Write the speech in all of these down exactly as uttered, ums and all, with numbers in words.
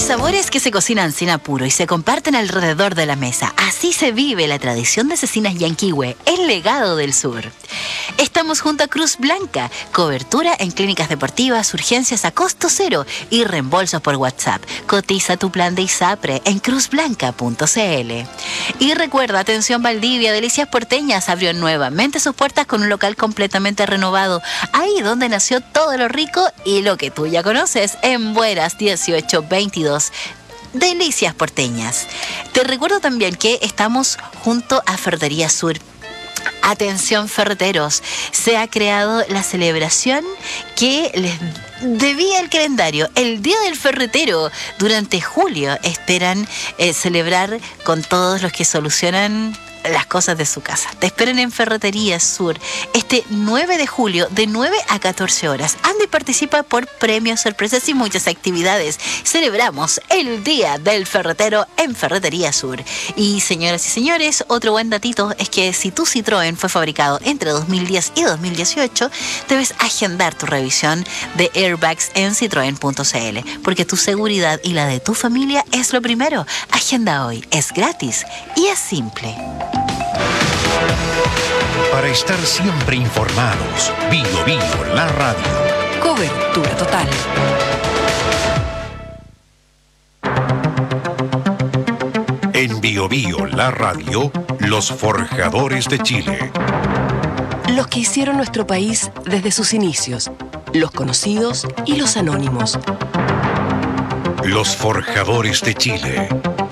sabores que se cocinan sin apuro y se comparten alrededor de la mesa. Así se vive la tradición de Cecinas Yanquihue, el legado del sur. Estamos junto a Cruz Blanca, cobertura en clínicas deportivas, urgencias a costo cero y reembolsos por WhatsApp. Cotiza tu plan de ISAPRE en cruz blanca punto c l. Y recuerda, atención Valdivia, Delicias Porteñas abrió nuevamente sus puertas con un local completamente renovado, ahí donde nació todo lo rico y lo que tú ya conoces, en Bueras dieciocho veintidós. Delicias Porteñas. Te recuerdo también que estamos junto a Ferretería Sur. Atención ferreteros, se ha creado la celebración que les debía el calendario, el Día del Ferretero. Durante julio esperan eh, celebrar con todos los que solucionan las cosas de su casa. Te esperan en Ferretería Sur este nueve de julio de nueve a catorce horas. Anda y participa por premios, sorpresas y muchas actividades. Celebramos el Día del Ferretero en Ferretería Sur. Y señoras y señores, otro buen datito es que si tu Citroën fue fabricado entre dos mil diez y dos mil dieciocho, debes agendar tu revisión de airbags en citroen punto c l, porque tu seguridad y la de tu familia es lo primero. Agenda hoy, es gratis y es simple. Para estar siempre informados, Bio Bio, la radio. Cobertura total. En Bio Bio, la radio, los forjadores de Chile. Los que hicieron nuestro país desde sus inicios, los conocidos y los anónimos. Los forjadores de Chile.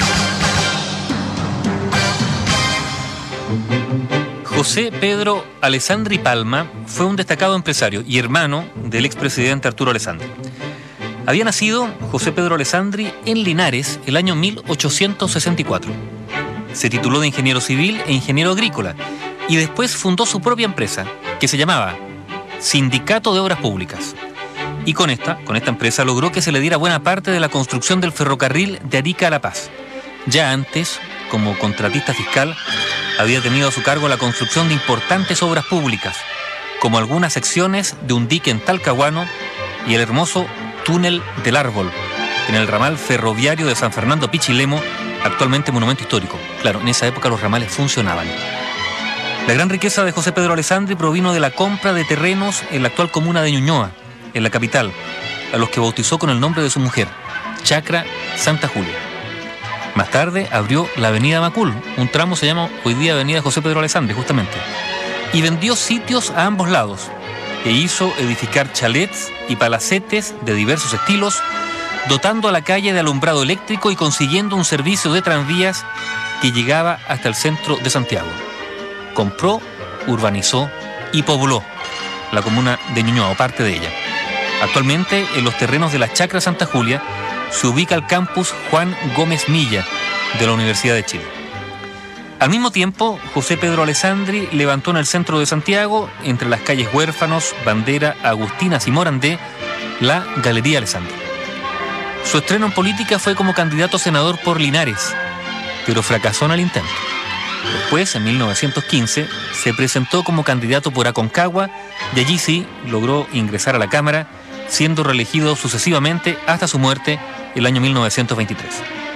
José Pedro Alessandri Palma fue un destacado empresario y hermano del expresidente Arturo Alessandri. Había nacido José Pedro Alessandri en Linares el año mil ochocientos sesenta y cuatro. Se tituló de ingeniero civil e ingeniero agrícola y después fundó su propia empresa que se llamaba Sindicato de Obras Públicas. Y con esta, con esta empresa logró que se le diera buena parte de la construcción del ferrocarril de Arica a La Paz. Ya antes, como contratista fiscal, había tenido a su cargo la construcción de importantes obras públicas, como algunas secciones de un dique en Talcahuano y el hermoso Túnel del Árbol, en el ramal ferroviario de San Fernando Pichilemo, actualmente monumento histórico. Claro, en esa época los ramales funcionaban. La gran riqueza de José Pedro Alessandri provino de la compra de terrenos en la actual comuna de Ñuñoa, en la capital, a los que bautizó con el nombre de su mujer, Chacra Santa Julia. Más tarde abrió la avenida Macul, un tramo se llama hoy día avenida José Pedro Alessandri, justamente, y vendió sitios a ambos lados, e hizo edificar chalets y palacetes de diversos estilos, dotando a la calle de alumbrado eléctrico y consiguiendo un servicio de tranvías que llegaba hasta el centro de Santiago. Compró, urbanizó y pobló la comuna de Ñuñoa, o parte de ella. Actualmente, en los terrenos de la Chacra Santa Julia, se ubica el campus Juan Gómez Milla de la Universidad de Chile. Al mismo tiempo, José Pedro Alessandri levantó en el centro de Santiago, entre las calles Huérfanos, Bandera, Agustinas y Morandé, la Galería Alessandri. Su estreno en política fue como candidato a senador por Linares, pero fracasó en el intento. Después, en mil novecientos quince, se presentó como candidato por Aconcagua y allí sí logró ingresar a la Cámara, siendo reelegido sucesivamente hasta su muerte el año mil novecientos veintitrés.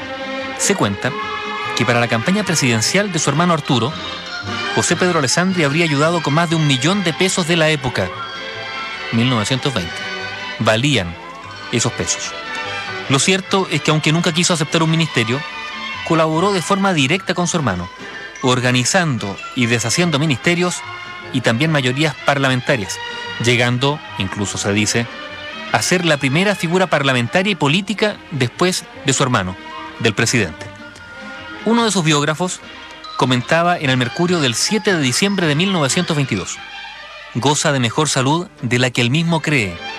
Se cuenta que para la campaña presidencial de su hermano Arturo, José Pedro Alessandri habría ayudado con más de un millón de pesos de la época, mil novecientos veinte. Valían esos pesos. Lo cierto es que aunque nunca quiso aceptar un ministerio, colaboró de forma directa con su hermano, organizando y deshaciendo ministerios y también mayorías parlamentarias, llegando, incluso se dice, a ser la primera figura parlamentaria y política después de su hermano, del presidente. Uno de sus biógrafos comentaba en el Mercurio del siete de diciembre de mil novecientos veintidós: goza de mejor salud de la que él mismo cree.